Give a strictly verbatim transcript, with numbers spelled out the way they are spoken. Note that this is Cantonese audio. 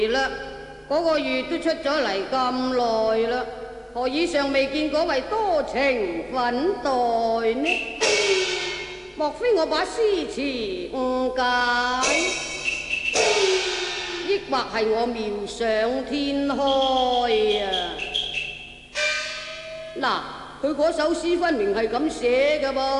啦，嗰個月都出咗嚟咁耐啦，何以尚未見嗰位多情粉黛呢？莫非我把詩詞誤解，抑或係我妙想天開啊？嗱，佢嗰首詩分明係咁寫㗎噃。